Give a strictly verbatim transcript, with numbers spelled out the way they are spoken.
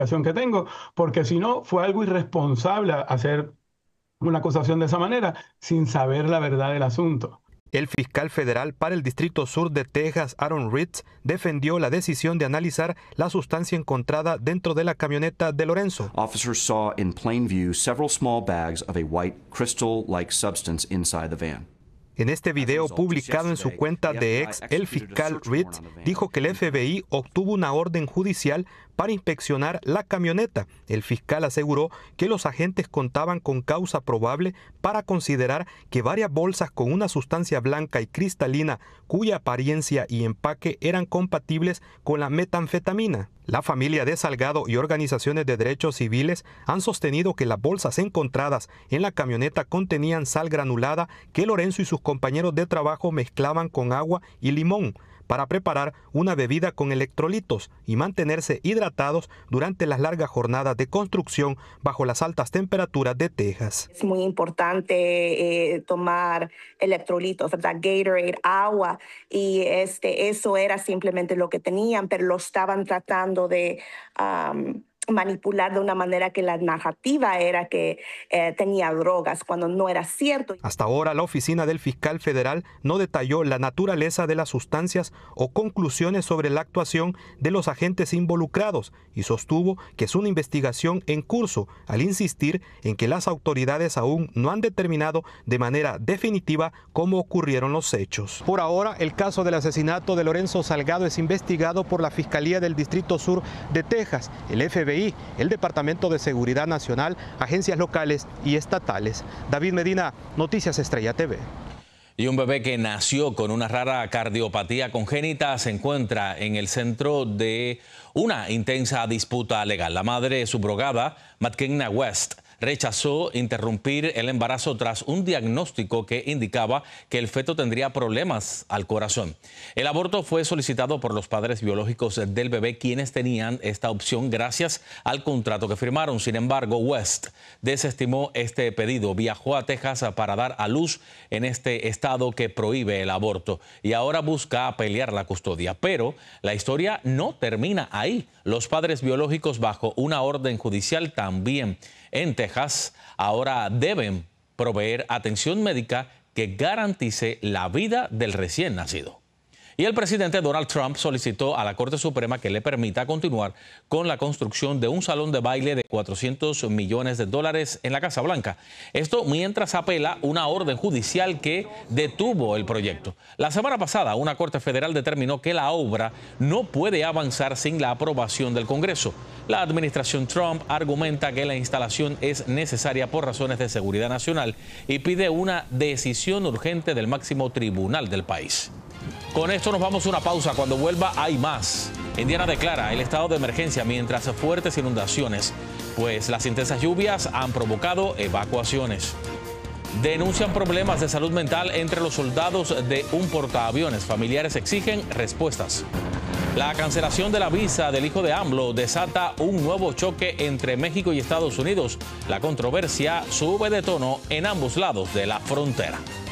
que tengo, porque si no, fue algo irresponsable hacer una acusación de esa manera sin saber la verdad del asunto. El fiscal federal para el Distrito Sur de Texas, Aaron Ritz, defendió la decisión de analizar la sustancia encontrada dentro de la camioneta de Lorenzo. Officers saw in plain view several small bags of a white crystal-like substance inside the van. En este video publicado en su cuenta de X, el fiscal Ritz dijo que el F B I obtuvo una orden judicial para inspeccionar la camioneta. El fiscal aseguró que los agentes contaban con causa probable para considerar que varias bolsas con una sustancia blanca y cristalina cuya apariencia y empaque eran compatibles con la metanfetamina. La familia de Salgado y organizaciones de derechos civiles han sostenido que las bolsas encontradas en la camioneta contenían sal granulada que Lorenzo y sus compañeros de trabajo mezclaban con agua y limón para preparar una bebida con electrolitos y mantenerse hidratados durante las largas jornadas de construcción bajo las altas temperaturas de Texas. Es muy importante eh, tomar electrolitos, ¿verdad? Gatorade, agua, y este, eso era simplemente lo que tenían, pero lo estaban tratando de um, manipular de una manera que la narrativa era que eh, tenía drogas, cuando no era cierto. Hasta ahora, la oficina del fiscal federal no detalló la naturaleza de las sustancias o conclusiones sobre la actuación de los agentes involucrados y sostuvo que es una investigación en curso, al insistir en que las autoridades aún no han determinado de manera definitiva cómo ocurrieron los hechos. Por ahora, el caso del asesinato de Lorenzo Salgado es investigado por la Fiscalía del Distrito Sur de Texas, el F B I, el Departamento de Seguridad Nacional, agencias locales y estatales. David Medina, Noticias Estrella T V. Y un bebé que nació con una rara cardiopatía congénita se encuentra en el centro de una intensa disputa legal. La madre subrogada, McKenna West, rechazó interrumpir el embarazo tras un diagnóstico que indicaba que el feto tendría problemas al corazón. El aborto fue solicitado por los padres biológicos del bebé, quienes tenían esta opción gracias al contrato que firmaron. Sin embargo, West desestimó este pedido, viajó a Texas para dar a luz en este estado que prohíbe el aborto y ahora busca pelear la custodia. Pero la historia no termina ahí. Los padres biológicos, bajo una orden judicial también en Texas, ahora deben proveer atención médica que garantice la vida del recién nacido. Y el presidente Donald Trump solicitó a la Corte Suprema que le permita continuar con la construcción de un salón de baile de cuatrocientos millones de dólares en la Casa Blanca. Esto mientras apela una orden judicial que detuvo el proyecto. La semana pasada, una Corte Federal determinó que la obra no puede avanzar sin la aprobación del Congreso. La administración Trump argumenta que la instalación es necesaria por razones de seguridad nacional y pide una decisión urgente del máximo tribunal del país. Con esto nos vamos a una pausa. Cuando vuelva hay más. Indiana declara el estado de emergencia mientras fuertes inundaciones, pues las intensas lluvias han provocado evacuaciones. Denuncian problemas de salud mental entre los soldados de un portaaviones. Familiares exigen respuestas. La cancelación de la visa del hijo de AMLO desata un nuevo choque entre México y Estados Unidos. La controversia sube de tono en ambos lados de la frontera.